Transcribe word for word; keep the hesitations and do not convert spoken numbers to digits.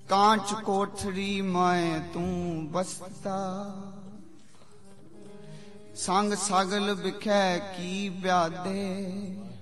कांच कोठरी मैं तू बसता, संग सगल बिखै की ब्यादे,